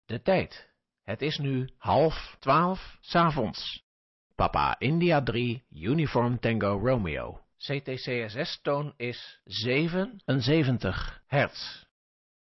De tijd. Het is nu 11:30 's avonds. Papa India 3 Uniform Tango Romeo. CTCSS-toon is 77 hertz.